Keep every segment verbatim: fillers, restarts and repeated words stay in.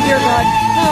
dear God.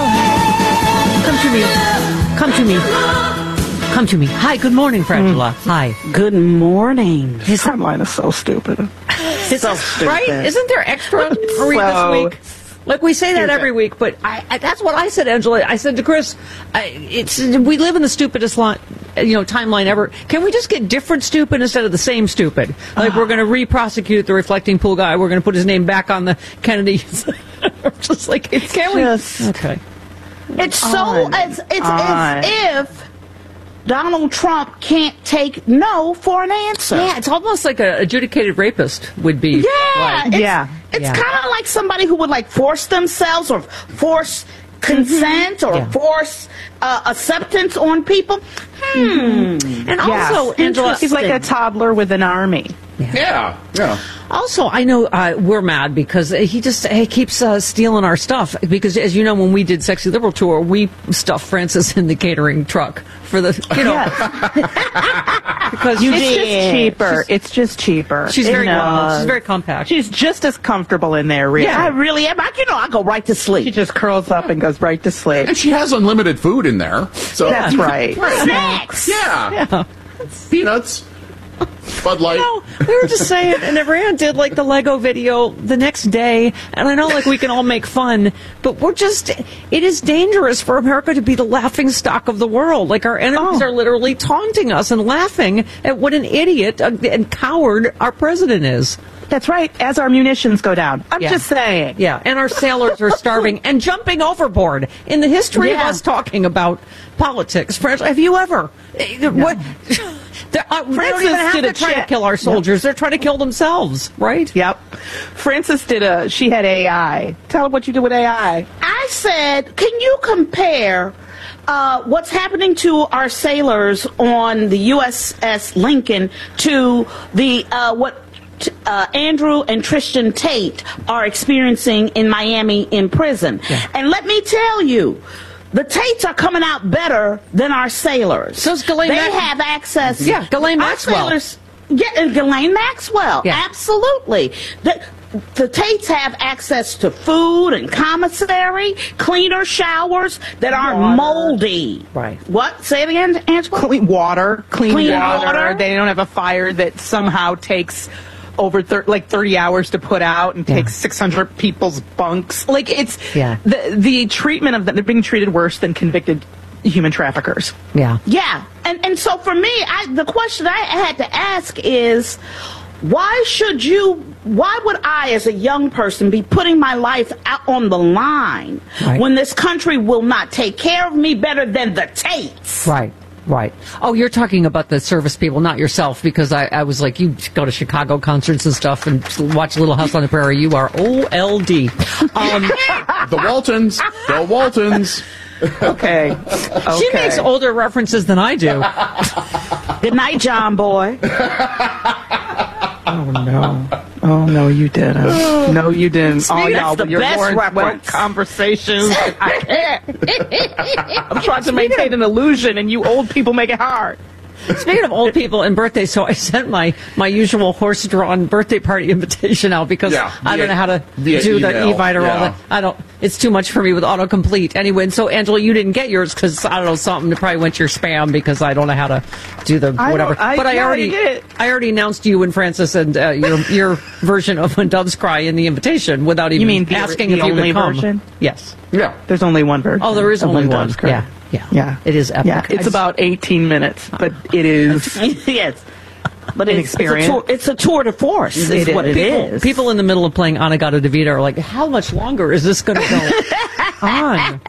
Oh. Come to me. Come to me. Come to me. Hi, good morning, Frangela. Mm. Hi. Good morning. His timeline is so stupid. It's so stupid. Right? Isn't there extra for read so this week? Like, we say that every week, but I, I, that's what I said, Angela. I said to Chris, I, it's we live in the stupidest line, you know, timeline ever. Can we just get different stupid instead of the same stupid? Like, uh, we're going to re-prosecute the reflecting pool guy. We're going to put his name back on the Kennedys. Just like, it's can just, we? Okay. It's so, it's, it's as if Donald Trump can't take no for an answer. Yeah, it's almost like an adjudicated rapist would be. Yeah, like. it's, yeah. It's yeah. kind of like somebody who would like force themselves or force consent mm-hmm. or yeah. force uh, acceptance on people. Hmm. Mm-hmm. And yes. also, Angela, he's like a toddler with an army. Yeah, yeah. yeah. Also, I know uh, we're mad because he just he keeps uh, stealing our stuff. Because, as you know, when we did Sexy Liberal Tour, we stuffed Frances in the catering truck for the, you know. Yes. because you it's did. just cheaper. She's, it's just cheaper. She's very, uh, she's very compact. She's just as comfortable in there, really. Yeah, I really am. I, you know, I go right to sleep. She just curls up and goes right to sleep. And she has unlimited food in there. So that's right. Snacks. Yeah. yeah. Peanuts. Bud Light. No, we were just saying, and Iran did like the Lego video the next day, and I know like we can all make fun, but we're just, it is dangerous for America to be the laughing stock of the world. Like our enemies oh. are literally taunting us and laughing at what an idiot and coward our president is. That's right, as our munitions go down. I'm yeah. just saying. Yeah, and our sailors are starving and jumping overboard. In the history yeah. of us talking about politics, French, have you ever? No. What? They're, uh, they don't even have to try to kill our soldiers. Yep. They're trying to kill themselves, right? Yep. Frances did a, she had A I. Tell them what you did with A I. I said, can you compare uh, what's happening to our sailors on the U S S Lincoln to the uh, what uh, Andrew and Tristan Tate are experiencing in Miami in prison? Yeah. And let me tell you, the Tates are coming out better than our sailors. So's Ghislaine They Max- have access. Yeah, Ghislaine Maxwell. Our sailors, yeah, and Ghislaine Maxwell. Yeah. Absolutely. The, the Tates have access to food and commissary, cleaner showers that aren't Water. moldy. Right. What? Say it again, Angela? Clean water. Clean, Clean water. water. They don't have a fire that somehow takes over thir- like thirty hours to put out and yeah. takes six hundred people's bunks. Like, it's yeah. the the treatment of them, they're being treated worse than convicted human traffickers. Yeah. Yeah. And and so for me, I, the question I had to ask is, why should you, why would I as a young person be putting my life out on the line right. when this country will not take care of me better than the Tates? Right. Right. Oh, you're talking about the service people, not yourself, because I, I was like, you go to Chicago concerts and stuff and watch Little House on the Prairie. You are O L D. Um, the Waltons. The Waltons. Okay. okay. She makes older references than I do. Good night, John Boy. Oh, no. Oh, no, you didn't. No, you didn't. Speaking oh, no, the your best Lawrence Welk reference. conversations. I can't. I'm trying to maintain an illusion, and you old people make it hard. Speaking of old people and birthdays, so I sent my, my usual horse-drawn birthday party invitation out because yeah, I don't know how to via do email, the e-vite or yeah. all that. I don't. It's too much for me with autocomplete. Anyway, and so Angela, you didn't get yours because I don't know something. It probably went to your spam because I don't know how to do the I whatever. I, but I yeah, already I, I already announced you and Francis and uh, your your version of When Doves Cry in the invitation without even You mean the, asking the if you only could come. Version? Yes. Yeah. There's only one version. Oh, there is only When one. Doves Cry. Yeah. Yeah. Yeah. It is epic. Yeah. It's about eighteen minutes, but it is. Yes. But An it's, it's, a experience. tour, it's a tour de force, is It what is. it people, is. People in the middle of playing Anagata Davida are like, how much longer is this going to go on?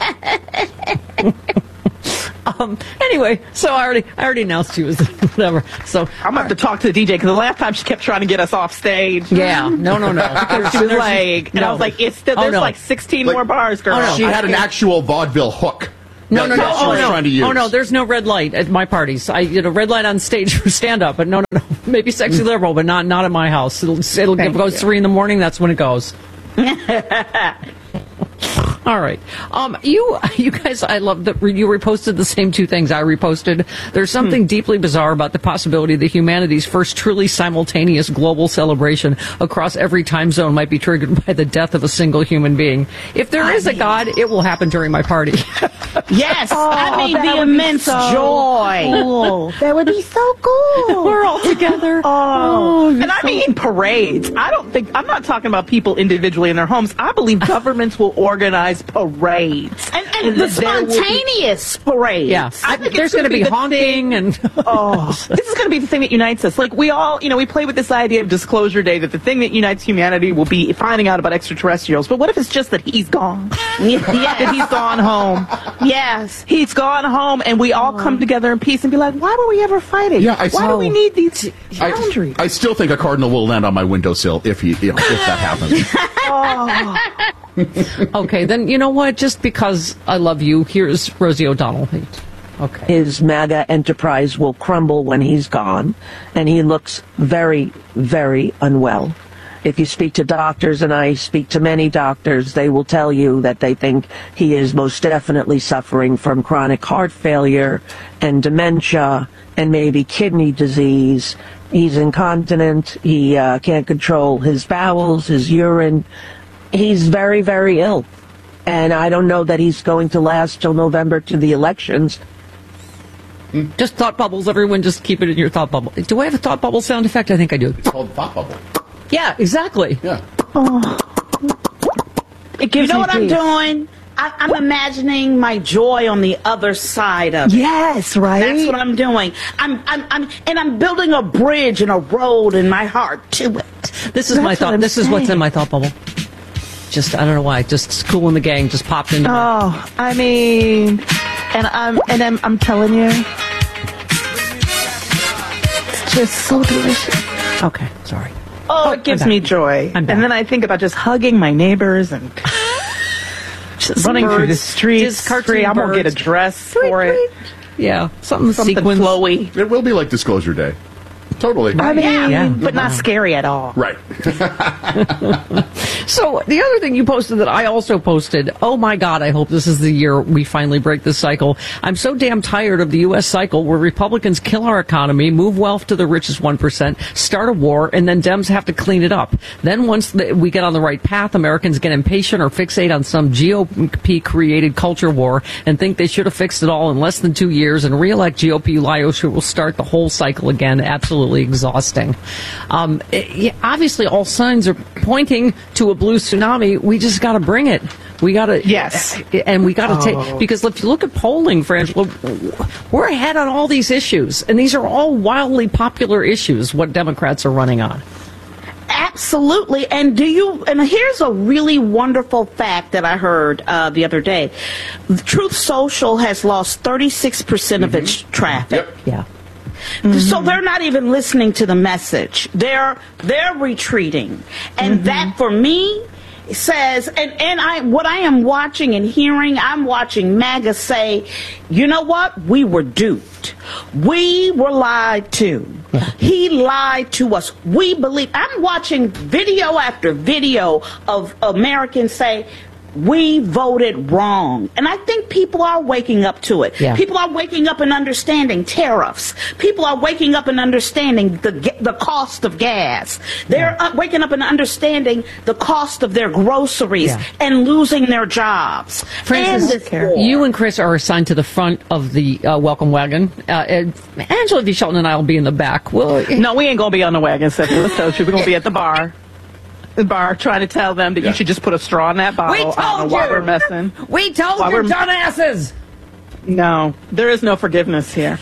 um, anyway, so I already I already announced you as whatever. So I'm going to have to talk to the D J because the last time she kept trying to get us off stage. yeah, no, no, no. Because she was like, and no. I was like, it's still, Oh, there's no. like sixteen Like- more bars, girl. Oh, no. She had an actual vaudeville hook. No, no, that, no. that she Oh, was no. trying to use. Oh, no. There's no red light at my parties. I, you know, red light on stage for stand up, but no, no, no. Maybe Sexy Liberal, but not not at my house. It'll, it'll if it goes three in the morning. That's when it goes. All right. Um, you, you guys, I love that you reposted the same two things I reposted. There's something hmm. deeply bizarre about the possibility that humanity's first truly simultaneous global celebration across every time zone might be triggered by the death of a single human being. If there I is mean, a God, it will happen during my party. Yes. Oh, I mean, the immense so joy. Cool. That would be so cool. We're all together. Oh. oh and I so mean parades. I don't think, I'm not talking about people individually in their homes. I believe governments will organize parades. And, and, and the spontaneous be, parades. Yeah. I think there's going to be, be honking and... oh, this is going to be the thing that unites us. Like, we all, you know, we play with this idea of Disclosure Day, that the thing that unites humanity will be finding out about extraterrestrials. But what if it's just that he's gone? Yeah. That he's gone home. Yes. He's gone home, and we all come together in peace and be like, why were we ever fighting? Yeah, I why do we need these boundaries? I, I still think a cardinal will land on my windowsill if he, you know, if that happens. oh. Okay, then you know what? Just because I love you, here's Rosie O'Donnell. Okay. His MAGA enterprise will crumble when he's gone, and he looks very, very unwell. If you speak to doctors, and I speak to many doctors, they will tell you that they think he is most definitely suffering from chronic heart failure and dementia and maybe kidney disease. He's incontinent. He uh, can't control his bowels, his urine. He's very, very ill. And I don't know that he's going to last till November to the elections. Just thought bubbles, everyone. Just keep it in your thought bubble. Do I have a thought bubble sound effect? I think I do. It's called thought bubble. Yeah, exactly. Yeah. Oh. It gives you know me what peace. I'm doing? I, I'm imagining my joy on the other side of it. Yes, right. That's what I'm doing. I'm, I'm, I'm, and I'm building a bridge and a road in my heart to it. This is That's my thought. This saying. is what's in my thought bubble. Just, I don't know why. Just Kool and the Gang just popped into. Oh, me. I mean, and I'm, and I'm, I'm telling you, it's just so delicious. Okay, sorry. Oh, oh, it gives me joy. And then I think about just hugging my neighbors and just running birds, through the streets. Free. I'm going to get a dress tweet, for tweet. it. Yeah, something, something flowy. It will be like Disclosure Day. Totally. I mean, yeah, yeah. but not scary at all. Right. So the other thing you posted that I also posted, oh my God, I hope this is the year we finally break this cycle. I'm so damn tired of the U S cycle where Republicans kill our economy, move wealth to the richest one percent, start a war, and then Dems have to clean it up. Then once we get on the right path, Americans get impatient or fixate on some G O P-created culture war and think they should have fixed it all in less than two years and re-elect G O P liars who will start the whole cycle again. Absolutely exhausting. Um, it, obviously, all signs are pointing to a blue tsunami. We just got to bring it. We got to, yes, and we got to oh. take, because if you look at polling, Frangela, we're ahead on all these issues, and these are all wildly popular issues. What Democrats are running on. Absolutely. And do you, and here's a really wonderful fact that I heard uh, the other day. Truth Social has lost thirty-six percent mm-hmm. of its traffic. Yep. Yeah. Mm-hmm. So they're not even listening to the message. They're they're retreating. And mm-hmm. that for me says, and, and I what I am watching and hearing, I'm watching MAGA say, you know what? We were duped. We were lied to. Yeah. He lied to us. We believe. I'm watching video after video of Americans say, we voted wrong. And I think people are waking up to it. Yeah. People are waking up and understanding tariffs. People are waking up and understanding the the cost of gas. They're yeah. waking up and understanding the cost of their groceries yeah. and losing their jobs. Francis, you and Chris are assigned to the front of the uh, welcome wagon. Uh, and Angela V. Shelton and I will be in the back. We'll, no, we ain't going to be on the wagon, Stephanie. Let's tell you. We're going to be at the bar. The bar trying to tell them that yeah. you should just put a straw in that bottle. We told I don't know you. Why we're messing. We told why you, dumbasses. No, there is no forgiveness here.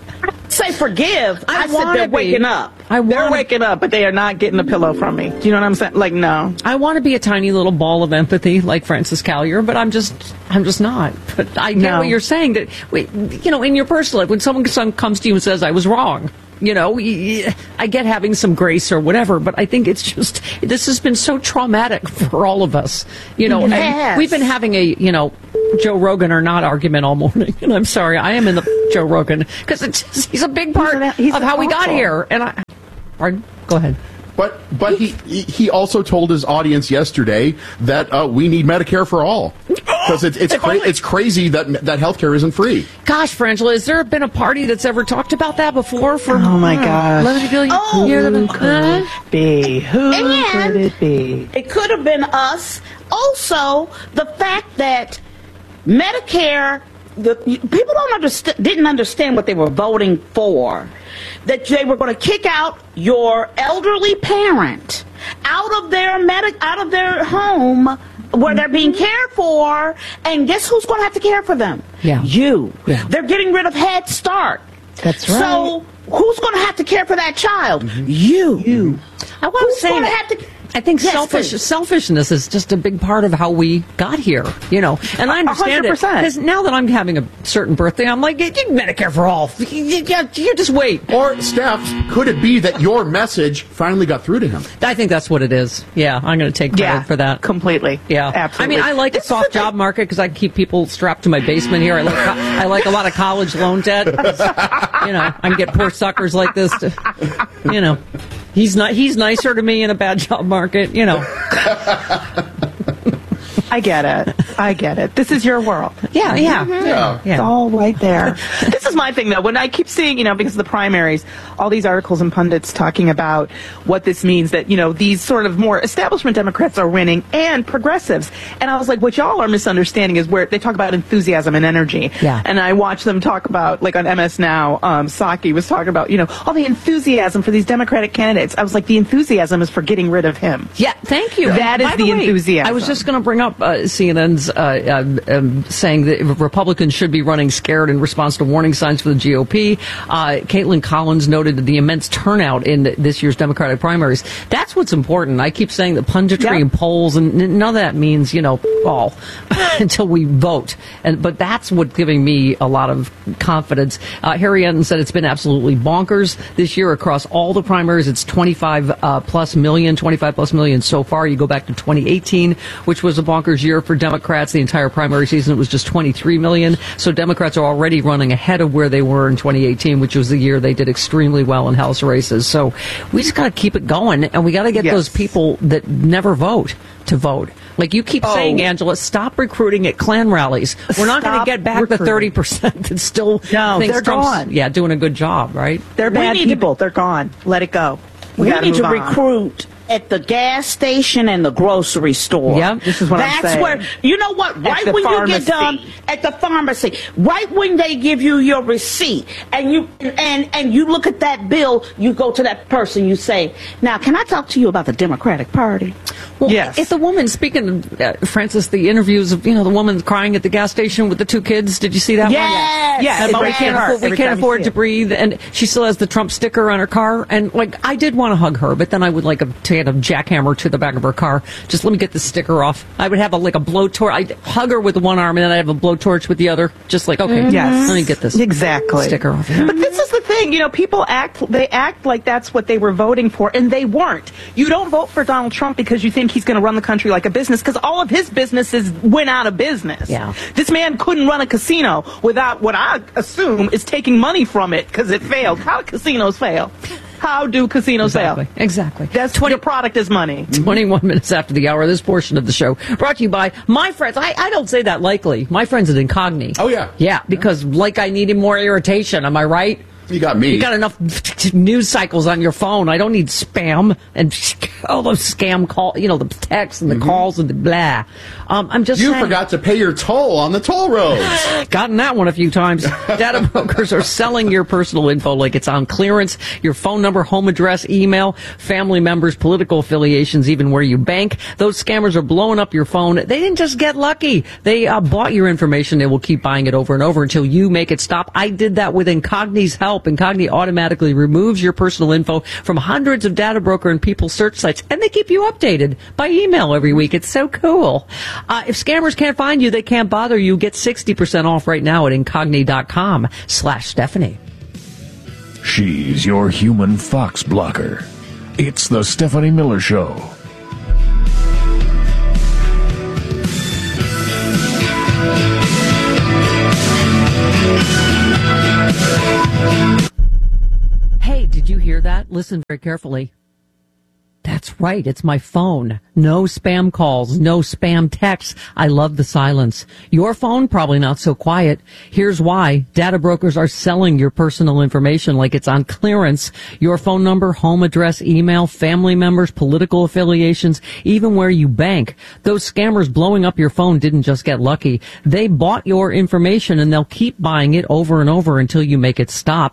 Say forgive. I, I said they're be. waking up. I they're wanna... waking up, but they are not getting a pillow from me. Do you know what I'm saying? Like, no. I want to be a tiny little ball of empathy like Francis Callier, but I'm just, I'm just not. But I get no. what you're saying. That, you know, in your personal life, when someone comes to you and says, I was wrong, you know, I get having some grace or whatever, but I think it's just, this has been so traumatic for all of us. You know, yes. and we've been having a, you know, Joe Rogan or not argument all morning. And I'm sorry, I am in the Joe Rogan because he's a big part he's an, he's of how awful. we got here. And I, pardon? Go ahead. But but he he also told his audience yesterday that uh, we need Medicare for all. Because it's it's, cra- it's crazy that that healthcare isn't free. Gosh, Frangela, has there been a party that's ever talked about that before? For Oh, my gosh. Let me feel you. Oh. Hear them- Who could it be? Who And could it be? it could have been us. Also, the fact that Medicare, the people don't understand, didn't understand what they were voting for. That they were going to kick out your elderly parent out of their medic, out of their home where they're being cared for, and guess who's going to have to care for them? Yeah. You. Yeah. They're getting rid of Head Start. That's right. So who's going to have to care for that child? You. You. I want Who's to say going to that- have to? I think Yes, selfish please. selfishness is just a big part of how we got here, you know. And I understand one hundred percent. it because now that I'm having a certain birthday, I'm like, "Yeah, Medicare for all. You, you, you just wait." Or, Steph, could it be that your message finally got through to him? I think that's what it is. Yeah, I'm going to take credit Yeah, for that. completely. Yeah, Absolutely. I mean, I like a soft job market because I can keep people strapped to my basement here. I like co- I like a lot of college loan debt. You know, I can get poor suckers like this to, you know, he's not he's nicer to me in a bad job market. You know. I get it. I get it. This is your world. Yeah, yeah, Yeah. It's all right there. This is my thing, though. When I keep seeing, you know, because of the primaries, all these articles and pundits talking about what this means, that, you know, these sort of more establishment Democrats are winning and progressives. And I was like, what y'all are misunderstanding is where they talk about enthusiasm and energy. Yeah. And I watch them talk about, like on M S Now, um, Psaki was talking about, you know, all the enthusiasm for these Democratic candidates. I was like, the enthusiasm is for getting rid of him. Yeah, thank you. That is By the way, enthusiasm. I was just going to bring up uh, C N N's uh, um, um, saying that Republicans should be running scared in response to warning signs for the G O P. Uh, Caitlin Collins noted the immense turnout in this year's Democratic primaries. That's what's important. I keep saying that punditry Yeah. and polls, and n- none of that means, you know, all until we vote. And But that's what's giving me a lot of confidence. Uh, Harry Enton said it's been absolutely bonkers this year across all the primaries. It's twenty-five uh, plus million, twenty-five plus million so far. You go back to twenty eighteen, which was a bonkers year for Democrats. The entire primary season, it was just twenty-three million. So Democrats are already running ahead of where they were in twenty eighteen, which was the year they did extremely well in House races. So we just got to keep it going, and we got to get Yes. those people that never vote to vote. Like you keep Oh. saying, Angela, stop recruiting at Klan rallies. We're not going to Stop get back recruiting. the thirty percent that still No, thinks they're Trump's, gone. yeah, doing a good job, right? They're We bad need to people. They're gone. Let it go. We, We gotta need to move on. recruit at the gas station and the grocery store. Yep. This is what I'm That's saying. where, you know what, right the when you pharmacy. get done at the pharmacy, right when they give you your receipt and you and and you look at that bill, you go to that person, you say, now can I talk to you about the Democratic Party? Well, Yes. if the woman, speaking of, uh, Francis, the interviews of, you know, the woman crying at the gas station with the two kids, did you see that one? Yes. Yes. And It but we breaks can't your heart afford, we every can't time you afford see to it. breathe, and she still has the Trump sticker on her car. And like, I did want to hug her, but then I would like have to get a jackhammer to the back of her car. Just let me get the sticker off. I would have a like a blowtorch. I'd hug her with one arm, and then I'd have a blowtorch with the other. Just like, okay, Yes. let me get this Exactly. sticker off. But this is the thing, you know, people act, they act like that's what they were voting for, and they weren't. You don't vote for Donald Trump because you think he's going to run the country like a business, because all of his businesses went out of business. Yeah. This man couldn't run a casino without what I assume is taking money from it because it failed. How do casinos fail? How do casinos Exactly. fail? Exactly. That's twenty your product is money. twenty-one minutes after the hour, this portion of the show brought to you by my friends. I, I don't say that lightly. My friends at Incogni. Oh, yeah. Yeah, because like I need more irritation. Am I right? You got me. You got enough news cycles on your phone. I don't need spam and all those scam call, you know, the texts and the calls and the blah. Um, I'm just You saying, forgot to pay your toll on the toll roads. gotten that one a few times. Data brokers are selling your personal info like it's on clearance. Your phone number, home address, email, family members, political affiliations, even where you bank. Those scammers are blowing up your phone. They didn't just get lucky. They uh, bought your information. They will keep buying it over and over until you make it stop. I did that with Incogni's help. Incogni automatically removes your personal info from hundreds of data broker and people search sites, and they keep you updated by email every week. It's so cool. Uh, if scammers can't find you, they can't bother you. Get sixty percent off right now at incogni.com slash Stephanie. She's your human fox blocker. It's the Stephanie Miller Show. Hey, did you hear that? Listen very carefully. That's right. It's my phone. No spam calls, no spam texts. I love the silence. Your phone, probably not so quiet. Here's why. Data brokers are selling your personal information like it's on clearance. Your phone number, home address, email, family members, political affiliations, even where you bank. Those scammers blowing up your phone didn't just get lucky. They bought your information and they'll keep buying it over and over until you make it stop.